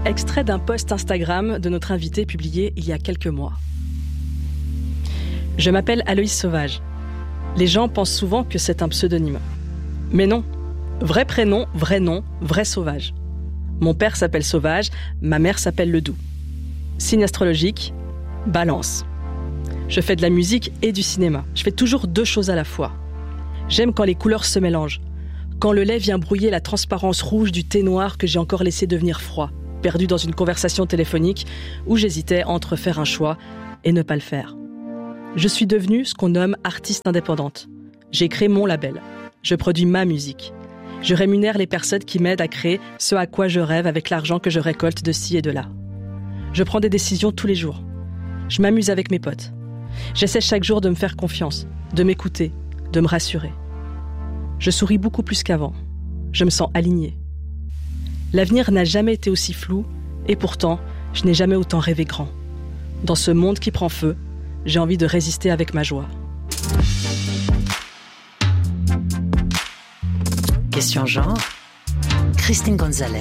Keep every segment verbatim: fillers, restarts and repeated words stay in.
Extrait d'un post Instagram de notre invité publié il y a quelques mois. Je m'appelle Aloïs Sauvage. Les gens pensent souvent que c'est un pseudonyme. Mais non. Vrai prénom, vrai nom, vrai Sauvage. Mon père s'appelle Sauvage, ma mère s'appelle Ledoux. Signe astrologique, Balance. Je fais de la musique et du cinéma. Je fais toujours deux choses à la fois. J'aime quand les couleurs se mélangent. Quand le lait vient brouiller la transparence rouge du thé noir que j'ai encore laissé devenir froid, perdu dans une conversation téléphonique où j'hésitais entre faire un choix et ne pas le faire. Je suis devenue ce qu'on nomme artiste indépendante. J'ai créé mon label. Je produis ma musique. Je rémunère les personnes qui m'aident à créer ce à quoi je rêve avec l'argent que je récolte de ci et de là. Je prends des décisions tous les jours. Je m'amuse avec mes potes. J'essaie chaque jour de me faire confiance, de m'écouter, de me rassurer. Je souris beaucoup plus qu'avant. Je me sens alignée. L'avenir n'a jamais été aussi flou, et pourtant, je n'ai jamais autant rêvé grand. Dans ce monde qui prend feu, j'ai envie de résister avec ma joie. Question genre, Christine Gonzalez.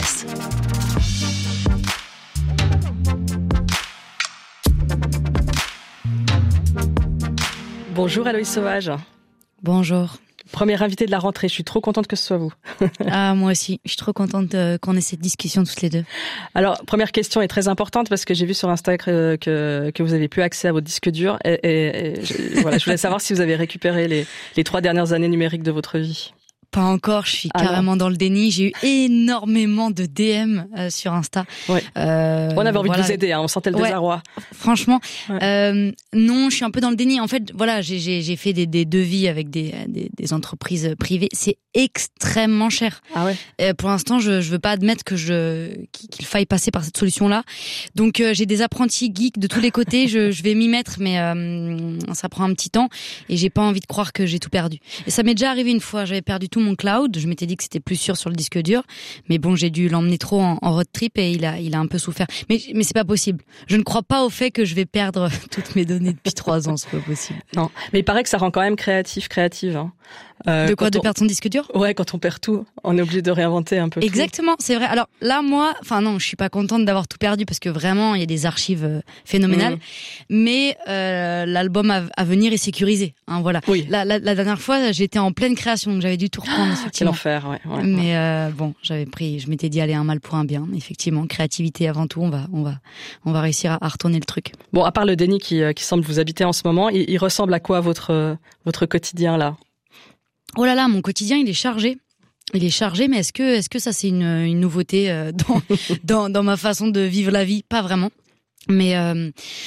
Bonjour Aloïs Sauvage. Bonjour. Première invitée de la rentrée, je suis trop contente que ce soit vous. Ah, moi aussi, je suis trop contente euh, qu'on ait cette discussion toutes les deux. Alors, première question est très importante parce que j'ai vu sur Insta que, que, que vous avez plus accès à votre disque dur et, et, et je, voilà, je voulais savoir si vous avez récupéré les, les trois dernières années numériques de votre vie. Pas encore, je suis ah carrément non. dans le déni. J'ai eu énormément de D M euh, sur Insta. Ouais. Euh, on avait envie voilà. de vous aider, hein, on sentait le ouais, désarroi. Franchement, ouais. euh, non, je suis un peu dans le déni. En fait, voilà, j'ai, j'ai, j'ai fait des, des devis avec des, des, des entreprises privées. C'est extrêmement cher. Ah ouais. Euh, pour l'instant, je, je veux pas admettre que je qu'il faille passer par cette solution-là. Donc, euh, j'ai des apprentis geeks de tous les côtés. je, je vais m'y mettre, mais euh, ça prend un petit temps et j'ai pas envie de croire que j'ai tout perdu. Et ça m'est déjà arrivé une fois. J'avais perdu tout mon cloud. Je m'étais dit que c'était plus sûr sur le disque dur, mais bon, j'ai dû l'emmener trop en, en road trip et il a, il a un peu souffert. Mais, mais c'est pas possible. Je ne crois pas au fait que je vais perdre toutes mes données depuis trois ans. C'est pas possible. Non, mais il paraît que ça rend quand même créatif, créative. Hein. Euh, de quoi, de on... perdre son disque dur? Ouais, quand on perd tout, on est obligé de réinventer un peu. Exactement, tout. C'est vrai. Alors là, moi, enfin non, je suis pas contente d'avoir tout perdu parce que vraiment, il y a des archives euh, phénoménales. Mmh. Mais euh, l'album à, à venir est sécurisé. Hein, voilà. Oui. La, la, la dernière fois, j'étais en pleine création, donc j'avais dû tout reprendre. Ah, quel enfer, ouais. ouais mais ouais. Euh, bon, j'avais pris, je m'étais dit aller un mal pour un bien. Effectivement, créativité avant tout. On va, on va, on va réussir à, à retourner le truc. Bon, à part le déni qui, qui semble vous habiter en ce moment, il, il ressemble à quoi votre votre quotidien là? Oh là là, mon quotidien, il est chargé. Il est chargé, mais est-ce que, est-ce que ça c'est une, une nouveauté euh, dans, dans, dans ma façon de vivre la vie? Pas vraiment. Mais euh,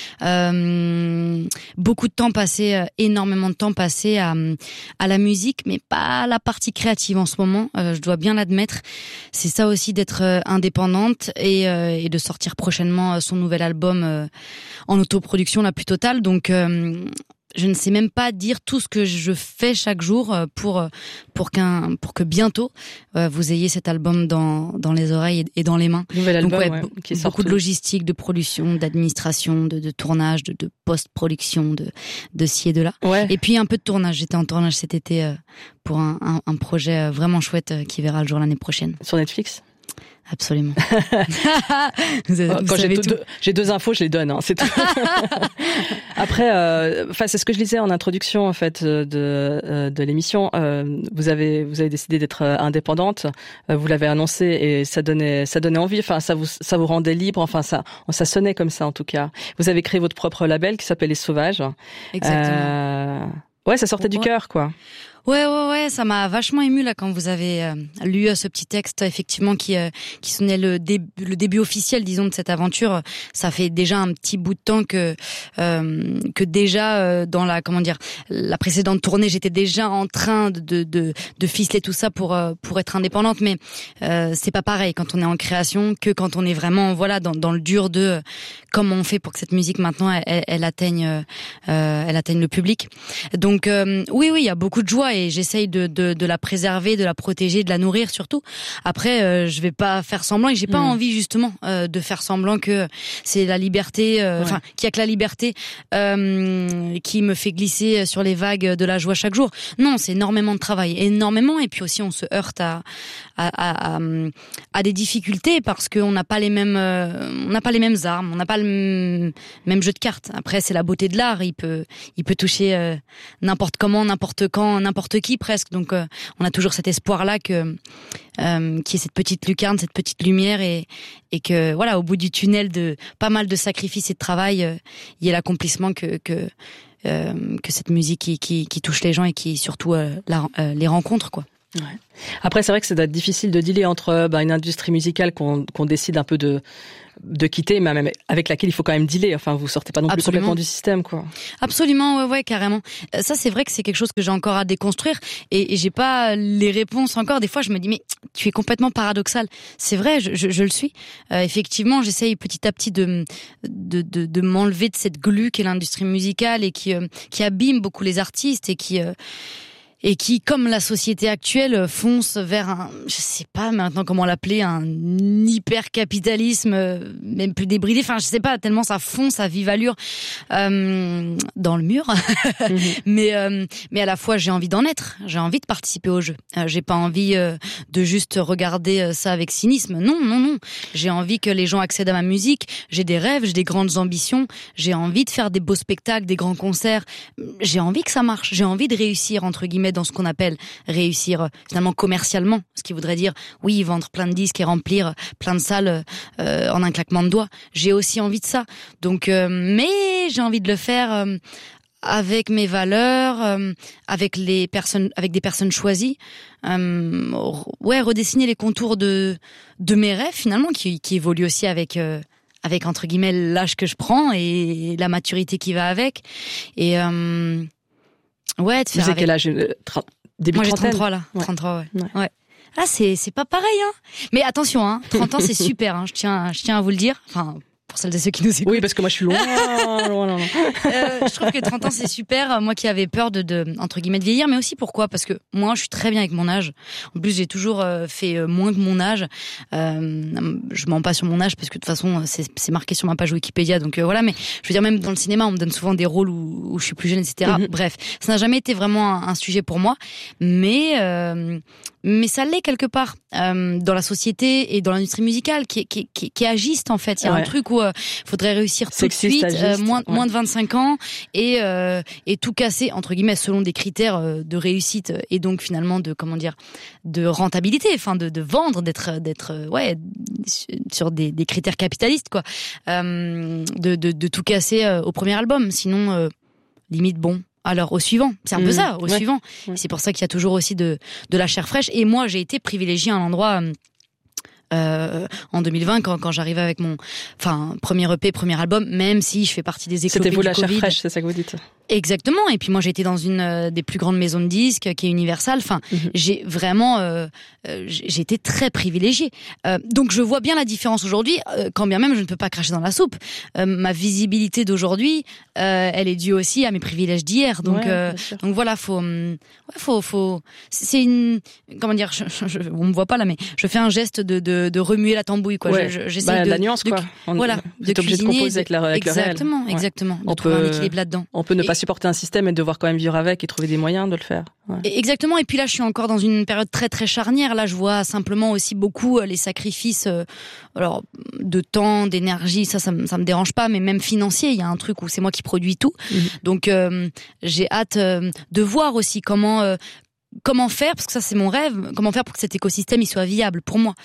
euh, beaucoup de temps passé, euh, énormément de temps passé à, à la musique, mais pas à la partie créative en ce moment. Euh, je dois bien l'admettre. C'est ça aussi d'être euh, indépendante et, euh, et de sortir prochainement son nouvel album euh, en autoproduction la plus totale. Donc euh, je ne sais même pas dire tout ce que je fais chaque jour pour pour qu'un pour que bientôt euh, vous ayez cet album dans dans les oreilles et dans les mains. Nouvel album, donc ouais, ouais, b- qui beaucoup de logistique, de production, d'administration, de, de tournage, de, de post-production, de de ci et de là. Ouais. Et puis un peu de tournage. J'étais en tournage cet été euh, pour un, un un projet vraiment chouette euh, qui verra le jour l'année prochaine. Sur Netflix. Absolument. vous avez, vous Quand savez j'ai, tout. Deux, j'ai deux infos, je les donne. Hein, c'est tout. Après, euh, enfin, c'est ce que je disais en introduction en fait de de, de l'émission. Euh, vous avez vous avez décidé d'être indépendante. Euh, vous l'avez annoncé et ça donnait ça donnait envie. Enfin, ça vous ça vous rendait libre. Enfin, ça ça sonnait comme ça en tout cas. Vous avez créé votre propre label qui s'appelle Les Sauvages. Exactement. Euh, ouais, ça sortait ouais. du cœur, quoi. Ouais, ouais, ouais, ça m'a vachement ému là quand vous avez euh, lu euh, ce petit texte effectivement qui euh, qui sonnait le début, le début officiel, disons, de cette aventure. Ça fait déjà un petit bout de temps que euh, que déjà euh, dans la comment dire la précédente tournée, j'étais déjà en train de de de, de ficeler tout ça pour euh, pour être indépendante. Mais euh, c'est pas pareil quand on est en création que quand on est vraiment voilà dans dans le dur de euh, comment on fait pour que cette musique maintenant elle, elle, elle atteigne euh, elle atteigne le public. Donc euh, oui, oui, il y a beaucoup de joie. et j'essaye de, de, de la préserver, de la protéger, de la nourrir surtout. Après, euh, je vais pas faire semblant et j'ai pas mmh. envie justement euh, de faire semblant que c'est la liberté, enfin, euh, ouais. qu'il y a que la liberté euh, qui me fait glisser sur les vagues de la joie chaque jour. Non, c'est énormément de travail, énormément, et puis aussi on se heurte à à, à, à, à des difficultés parce qu'on n'a pas les mêmes, euh, on n'a pas les mêmes armes, on n'a pas le m- même jeu de cartes. Après, c'est la beauté de l'art, il peut, il peut toucher euh, n'importe comment, n'importe quand, n'importe qui presque. Donc, euh, on a toujours cet espoir-là que euh, qu'il y ait cette petite lucarne, cette petite lumière, et et que voilà, au bout du tunnel de pas mal de sacrifices et de travail, euh, il y ait l'accomplissement que que euh, que cette musique qui, qui qui touche les gens et qui surtout euh, la, euh, les rencontre, quoi. Ouais. Après, c'est vrai que ça doit être difficile de dealer entre bah, une industrie musicale qu'on, qu'on décide un peu de de quitter, mais même avec laquelle il faut quand même dealer. Enfin, vous sortez pas non plus Absolument. complètement du système, quoi. Absolument, ouais, ouais, carrément. Ça, c'est vrai que c'est quelque chose que j'ai encore à déconstruire, et, et j'ai pas les réponses encore. Des fois, je me dis, mais tu es complètement paradoxal. C'est vrai, je, je, je le suis. Euh, effectivement, j'essaye petit à petit de de de, de m'enlever de cette glu qu'est l'industrie musicale et qui euh, qui abîme beaucoup les artistes et qui euh, et qui, comme la société actuelle, fonce vers un, je sais pas maintenant comment l'appeler, un hyper-capitalisme, même plus débridé. Enfin, je sais pas, tellement ça fonce à vive allure euh, dans le mur. mm-hmm. Mais euh, mais à la fois, j'ai envie d'en être. J'ai envie de participer au jeu. Euh, j'ai pas envie euh, de juste regarder ça avec cynisme. Non, non, non. J'ai envie que les gens accèdent à ma musique. J'ai des rêves, j'ai des grandes ambitions. J'ai envie de faire des beaux spectacles, des grands concerts. J'ai envie que ça marche. J'ai envie de réussir, entre guillemets, dans ce qu'on appelle réussir finalement commercialement, ce qui voudrait dire oui, vendre plein de disques et remplir plein de salles euh, en un claquement de doigts. J'ai aussi envie de ça. Donc, euh, mais j'ai envie de le faire euh, avec mes valeurs, euh, avec les personnes, avec des personnes choisies. Euh, ouais, redessiner les contours de de mes rêves finalement, qui qui évoluent aussi avec euh, avec entre guillemets l'âge que je prends et la maturité qui va avec. Et euh, Ouais, de faire Vous avez avec... quel âge euh, trente Début Moi, j'ai trentaine. trente-trois, là. Ouais. trente-trois, ouais. ouais. ouais. Ah, c'est, c'est pas pareil, hein. Mais attention, hein. trente ans, c'est super, hein. Je tiens, je tiens à vous le dire. Enfin, pour celles et ceux qui nous écoutent. Oui, parce que moi, je suis loin, loin, loin, loin. Euh, je trouve que trente ans, c'est super. Moi qui avais peur de, de, entre guillemets, de vieillir, mais aussi pourquoi? Parce que moi, je suis très bien avec mon âge. En plus, j'ai toujours euh, fait euh, moins que mon âge. Euh, je mens pas sur mon âge parce que de toute façon, c'est, c'est marqué sur ma page Wikipédia. Donc euh, voilà, mais je veux dire, même dans le cinéma, on me donne souvent des rôles où, où je suis plus jeune, et cetera. Mm-hmm. Bref, ça n'a jamais été vraiment un, un sujet pour moi, mais euh, mais ça l'est quelque part euh, dans la société et dans l'industrie musicale qui est, qui, qui, qui est agiste en fait. Il y a ouais. un truc où il euh, faudrait réussir tout Sexiste, de suite, agiste, euh, moins, ouais. moins de vingt-cinq ans et euh, et tout casser entre guillemets selon des critères euh, de réussite et donc finalement de comment dire de rentabilité, enfin de, de vendre, d'être d'être euh, ouais sur des, des critères capitalistes quoi, euh, de, de de tout casser euh, au premier album, sinon euh, limite bon. Alors au suivant, c'est un mmh, peu ça, au ouais, suivant. Ouais. C'est pour ça qu'il y a toujours aussi de de la chair fraîche. Et moi, j'ai été privilégiée à un endroit euh, en deux mille vingt quand quand j'arrivais avec mon, enfin premier E P, premier album, même si je fais partie des éclopés du Covid. C'était vous la chair fraîche, c'est ça que vous dites. Exactement. Et puis moi, j'ai été dans une euh, des plus grandes maisons de disques, qui est Universal. Enfin, mmh. j'ai vraiment, euh, euh, j'ai été très privilégiée. Euh, donc, je vois bien la différence aujourd'hui. Euh, quand bien même, je ne peux pas cracher dans la soupe. Euh, ma visibilité d'aujourd'hui, euh, elle est due aussi à mes privilèges d'hier. Donc, ouais, euh, donc voilà, faut, ouais, faut, faut. C'est une, comment dire, je, je, on me voit pas là, mais je fais un geste de de, de remuer la tambouille, quoi. Ouais. Je, j'essaie bah, de la nuance, de, quoi. On, voilà, de cuisiner, de composer avec, la, avec exactement, le réel. Exactement, ouais. De on trouver peut, un équilibre là-dedans. On peut ne et, pas supporter un système et devoir quand même vivre avec et trouver des moyens de le faire. Ouais. Exactement. Et puis là, je suis encore dans une période très très charnière. Là, je vois simplement aussi beaucoup les sacrifices, euh, alors de temps, d'énergie. Ça, ça, ça me dérange pas, mais même financier. Il y a un truc où c'est moi qui produis tout. Mmh. Donc, euh, j'ai hâte euh, de voir aussi comment. Euh, Comment faire, parce que ça c'est mon rêve, comment faire pour que cet écosystème il soit viable pour moi.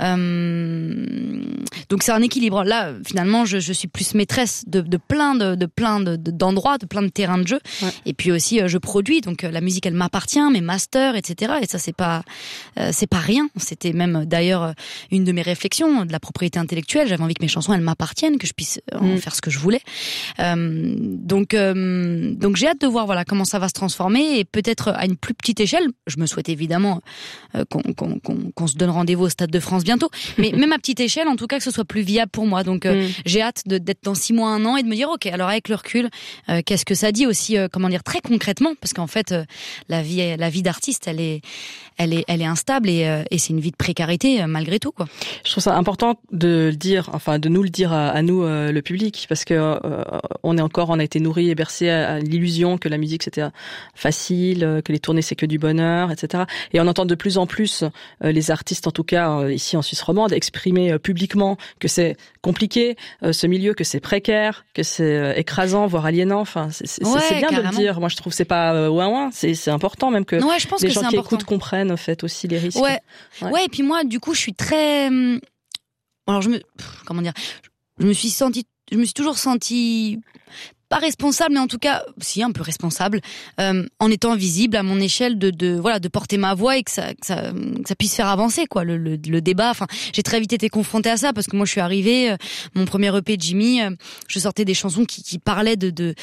Euh, donc c'est un équilibre. Là, finalement, je, je suis plus maîtresse de, de plein de, de plein de, de, d'endroits, de plein de terrains de jeu. Ouais. Et puis aussi, je produis, donc la musique elle m'appartient, mes masters, et cetera. Et ça c'est pas, euh, c'est pas rien. C'était même d'ailleurs une de mes réflexions de la propriété intellectuelle. J'avais envie que mes chansons elles m'appartiennent, que je puisse en mmh. faire ce que je voulais. Euh, donc euh, donc j'ai hâte de voir voilà comment ça va se transformer et peut-être à une plus petite échelle. Je me souhaite évidemment euh, qu'on, qu'on, qu'on, qu'on se donne rendez-vous au Stade de France bientôt, mais même à petite échelle, en tout cas que ce soit soit plus viable pour moi. Donc euh, mmh. j'ai hâte de, d'être dans six mois, un an et de me dire ok, alors avec le recul, euh, qu'est-ce que ça dit aussi, euh, comment dire très concrètement, parce qu'en fait euh, la vie, la vie d'artiste, elle est, elle est, elle est instable et, euh, et c'est une vie de précarité euh, malgré tout quoi. Je trouve ça important de le dire, enfin de nous le dire à, à nous euh, le public, parce que euh, on est encore, on a été nourris et bercés à, à l'illusion que la musique c'était facile, que les tournées c'est que du bonheur, et cetera. Et on entend de plus en plus euh, les artistes, en tout cas euh, ici en Suisse romande, exprimer euh, publiquement que c'est compliqué, euh, ce milieu, que c'est précaire, que c'est euh, écrasant, voire aliénant. Enfin, c'est, c'est, ouais, c'est bien carrément. de le dire. Moi, je trouve que c'est pas euh, ouin ouin, c'est, c'est important même que ouais, je pense les que gens c'est qui important. écoutent comprennent en fait aussi les risques. Ouais. ouais, ouais. Et puis moi, du coup, je suis très. Alors je me, comment dire, je me suis sentie, je me suis toujours sentie pas responsable, mais en tout cas, si un peu responsable, euh, en étant visible à mon échelle, de, de voilà, de porter ma voix et que ça, que ça, que ça puisse faire avancer quoi, le, le, le débat. Enfin, j'ai très vite été confrontée à ça parce que moi, je suis arrivée, euh, mon premier E P Jimmy, euh, je sortais des chansons qui, qui parlaient de, de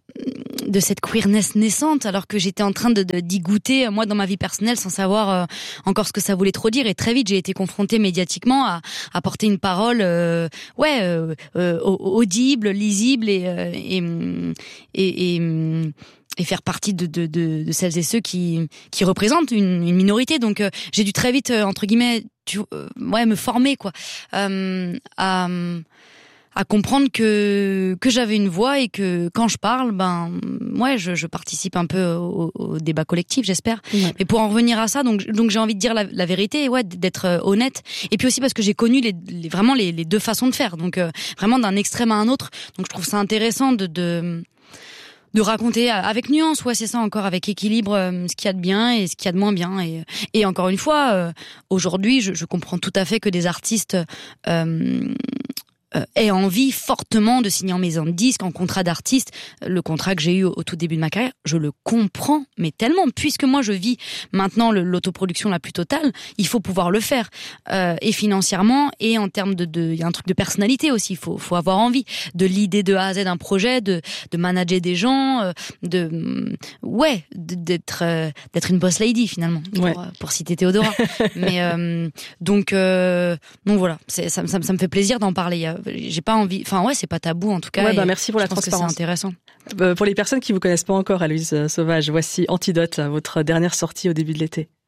de cette queerness naissante, alors que j'étais en train de, de d'y goûter moi dans ma vie personnelle sans savoir euh, encore ce que ça voulait trop dire. Et très vite, j'ai été confrontée médiatiquement à, à porter une parole, euh, ouais, euh, euh, audible, lisible et euh, et, et, et et faire partie de, de, de, de celles et ceux qui, qui représentent une, une minorité. Donc euh, j'ai dû très vite, euh, entre guillemets, tu, euh, ouais, me former quoi, euh, à à comprendre que que j'avais une voix et que quand je parle, ben ouais, je, je participe un peu au, au débat collectif, j'espère. Ouais. Mais pour en revenir à ça, donc donc j'ai envie de dire la, la vérité, ouais, d'être honnête. Et puis aussi parce que j'ai connu les, les vraiment les, les deux façons de faire, donc euh, vraiment d'un extrême à un autre. Donc je trouve ça intéressant de de de raconter avec nuance, ouais, c'est ça, encore avec équilibre, euh, ce qu'il y a de bien et ce qu'il y a de moins bien. Et, et encore une fois, euh, aujourd'hui, je, je comprends tout à fait que des artistes euh, Euh, aient envie fortement de signer en maison de disque, en contrat d'artiste. Le contrat que j'ai eu au, au tout début de ma carrière, je le comprends, mais tellement, puisque moi je vis maintenant le, l'autoproduction la plus totale, il faut pouvoir le faire, euh, et financièrement, et en termes de, de, il y a un truc de personnalité aussi, il faut, faut avoir envie de l'idée de A à Z d'un projet, de, de manager des gens, euh, de, ouais, d'être, euh, d'être une boss lady finalement, pour, ouais. pour citer Théodora. mais euh, donc, euh, donc voilà, c'est, ça, ça, ça me fait plaisir d'en parler. Il y a, j'ai pas envie, enfin ouais, c'est pas tabou en tout cas. Ouais, bah merci pour la transparence. Je pense que c'est intéressant. Euh, pour les personnes qui vous connaissent pas encore, Aloïse Sauvage, voici Antidote, votre dernière sortie au début de l'été.